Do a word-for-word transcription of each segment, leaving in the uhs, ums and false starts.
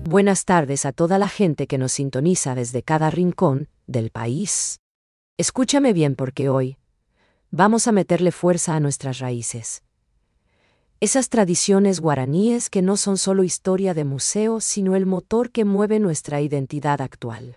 Buenas tardes a toda la gente que nos sintoniza desde cada rincón del país. Escúchame bien porque hoy vamos a meterle fuerza a nuestras raíces. Esas tradiciones guaraníes que no son solo historia de museo, sino el motor que mueve nuestra identidad actual.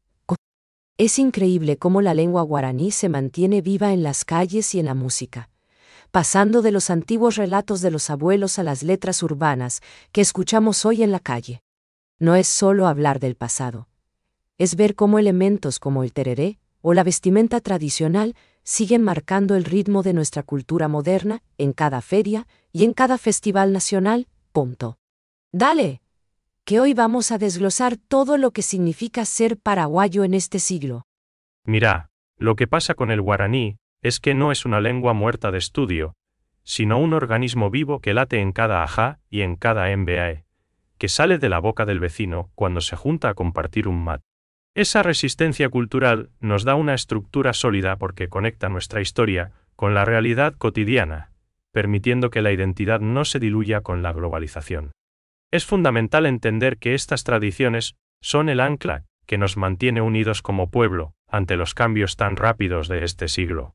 Es increíble cómo la lengua guaraní se mantiene viva en las calles y en la música, pasando de los antiguos relatos de los abuelos a las letras urbanas que escuchamos hoy en la calle. No es solo hablar del pasado, es ver cómo elementos como el tereré o la vestimenta tradicional siguen marcando el ritmo de nuestra cultura moderna en cada feria y en cada festival nacional. Punto. Dale, que hoy vamos a desglosar todo lo que significa ser paraguayo en este siglo. Mirá, lo que pasa con el guaraní es que no es una lengua muerta de estudio, sino un organismo vivo que late en cada ajá y en cada embae, que sale de la boca del vecino cuando se junta a compartir un mat. Esa resistencia cultural nos da una estructura sólida porque conecta nuestra historia con la realidad cotidiana, permitiendo que la identidad no se diluya con la globalización. Es fundamental entender que estas tradiciones son el ancla que nos mantiene unidos como pueblo ante los cambios tan rápidos de este siglo.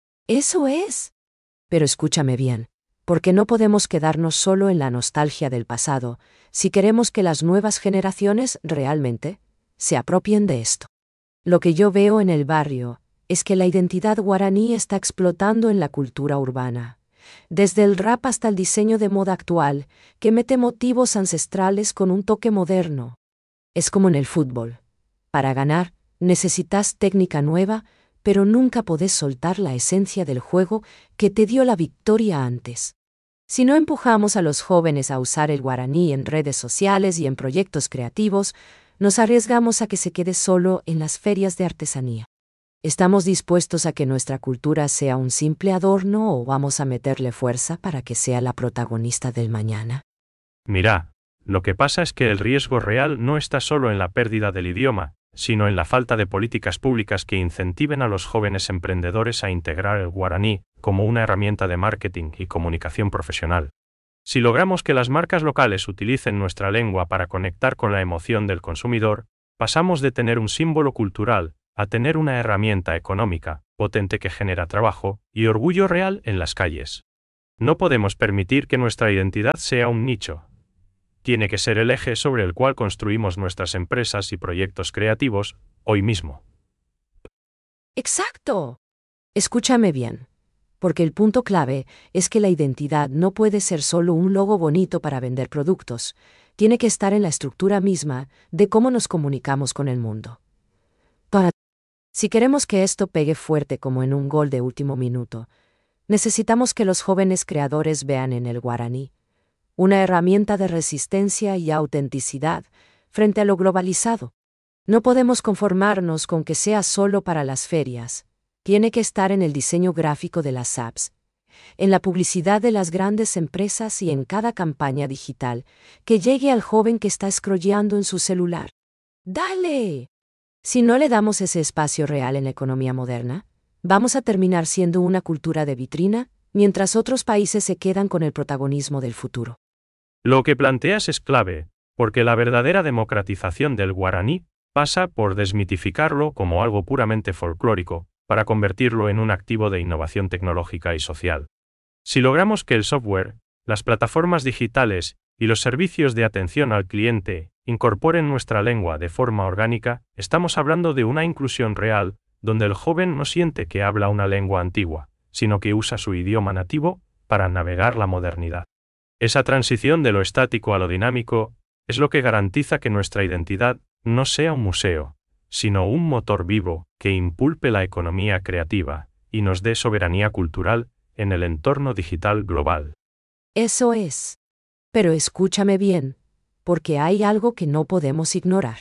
Eso es. Pero escúchame bien, porque no podemos quedarnos solo en la nostalgia del pasado si queremos que las nuevas generaciones realmente se apropien de esto. Lo que yo veo en el barrio es que la identidad guaraní está explotando en la cultura urbana, desde el rap hasta el diseño de moda actual, que mete motivos ancestrales con un toque moderno. Es como en el fútbol. Para ganar, necesitas técnica nueva, pero nunca podés soltar la esencia del juego que te dio la victoria antes. Si no empujamos a los jóvenes a usar el guaraní en redes sociales y en proyectos creativos, nos arriesgamos a que se quede solo en las ferias de artesanía. ¿Estamos dispuestos a que nuestra cultura sea un simple adorno o vamos a meterle fuerza para que sea la protagonista del mañana? Mirá, lo que pasa es que el riesgo real no está solo en la pérdida del idioma, sino en la falta de políticas públicas que incentiven a los jóvenes emprendedores a integrar el guaraní como una herramienta de marketing y comunicación profesional. Si logramos que las marcas locales utilicen nuestra lengua para conectar con la emoción del consumidor, pasamos de tener un símbolo cultural a tener una herramienta económica potente que genera trabajo y orgullo real en las calles. No podemos permitir que nuestra identidad sea un nicho. Tiene que ser el eje sobre el cual construimos nuestras empresas y proyectos creativos hoy mismo. ¡Exacto! Escúchame bien, porque el punto clave es que la identidad no puede ser solo un logo bonito para vender productos, tiene que estar en la estructura misma de cómo nos comunicamos con el mundo. Para Si queremos que esto pegue fuerte como en un gol de último minuto, necesitamos que los jóvenes creadores vean en el guaraní una herramienta de resistencia y autenticidad frente a lo globalizado. No podemos conformarnos con que sea solo para las ferias. Tiene que estar en el diseño gráfico de las apps, en la publicidad de las grandes empresas y en cada campaña digital que llegue al joven que está scrolleando en su celular. ¡Dale! Si no le damos ese espacio real en la economía moderna, vamos a terminar siendo una cultura de vitrina, mientras otros países se quedan con el protagonismo del futuro. Lo que planteas es clave, porque la verdadera democratización del guaraní pasa por desmitificarlo como algo puramente folclórico, para convertirlo en un activo de innovación tecnológica y social. Si logramos que el software, las plataformas digitales y los servicios de atención al cliente incorporen nuestra lengua de forma orgánica, estamos hablando de una inclusión real, donde el joven no siente que habla una lengua antigua, sino que usa su idioma nativo para navegar la modernidad. Esa transición de lo estático a lo dinámico es lo que garantiza que nuestra identidad no sea un museo, sino un motor vivo que impulpe la economía creativa y nos dé soberanía cultural en el entorno digital global. Eso es. Pero escúchame bien, porque hay algo que no podemos ignorar.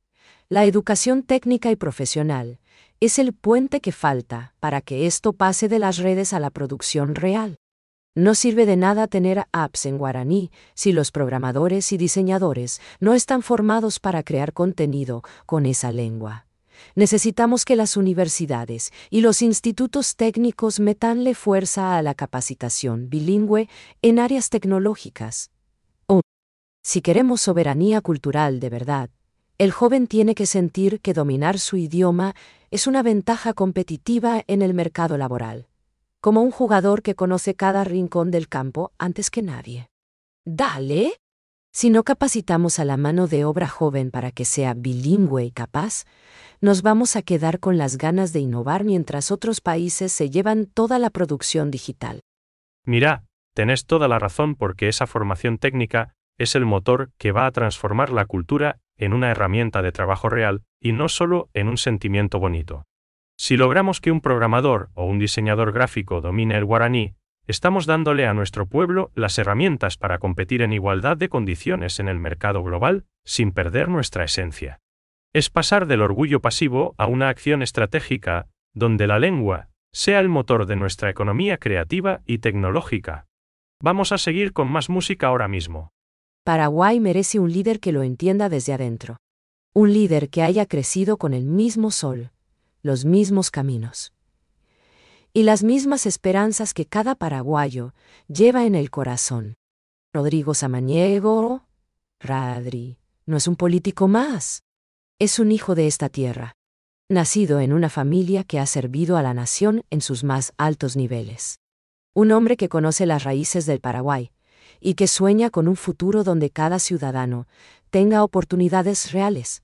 La educación técnica y profesional es el puente que falta para que esto pase de las redes a la producción real. No sirve de nada tener apps en guaraní si los programadores y diseñadores no están formados para crear contenido con esa lengua. Necesitamos que las universidades y los institutos técnicos metanle fuerza a la capacitación bilingüe en áreas tecnológicas. Si queremos soberanía cultural de verdad, el joven tiene que sentir que dominar su idioma es una ventaja competitiva en el mercado laboral, como un jugador que conoce cada rincón del campo antes que nadie. ¡Dale! Si no capacitamos a la mano de obra joven para que sea bilingüe y capaz, nos vamos a quedar con las ganas de innovar mientras otros países se llevan toda la producción digital. Mira, tenés toda la razón porque esa formación técnica es el motor que va a transformar la cultura en una herramienta de trabajo real y no solo en un sentimiento bonito. Si logramos que un programador o un diseñador gráfico domine el guaraní, estamos dándole a nuestro pueblo las herramientas para competir en igualdad de condiciones en el mercado global sin perder nuestra esencia. Es pasar del orgullo pasivo a una acción estratégica donde la lengua sea el motor de nuestra economía creativa y tecnológica. Vamos a seguir con más música ahora mismo. Paraguay merece un líder que lo entienda desde adentro. Un líder que haya crecido con el mismo sol, los mismos caminos y las mismas esperanzas que cada paraguayo lleva en el corazón. Rodrigo Samaniego, Radri, no es un político más. Es un hijo de esta tierra, nacido en una familia que ha servido a la nación en sus más altos niveles. Un hombre que conoce las raíces del Paraguay y que sueña con un futuro donde cada ciudadano tenga oportunidades reales.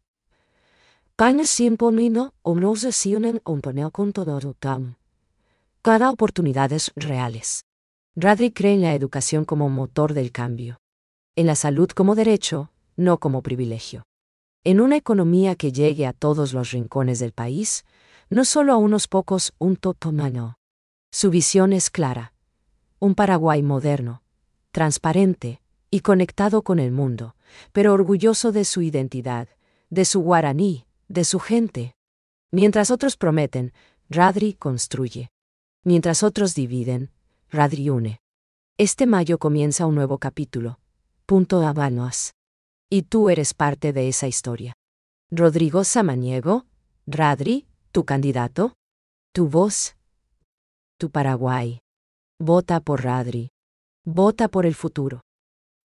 Cada oportunidades reales. Radri cree en la educación como motor del cambio. En la salud como derecho, no como privilegio. En una economía que llegue a todos los rincones del país, no solo a unos pocos, un totomano. Su visión es clara. Un Paraguay moderno, transparente y conectado con el mundo, pero orgulloso de su identidad, de su guaraní, de su gente. Mientras otros prometen, Radri construye. Mientras otros dividen, Radri une. Este mayo comienza un nuevo capítulo. Punto Habanos. Y tú eres parte de esa historia. Rodrigo Samaniego, Radri, tu candidato, tu voz, tu Paraguay. Vota por Radri. Vota por el futuro.